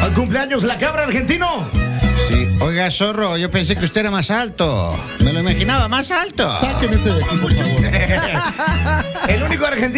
Cumpleaños la cabra argentino. Sí. Oiga, zorro, yo pensé que usted era más alto. Me lo imaginaba más alto. Saquen ese de aquí, por favor. El único argentino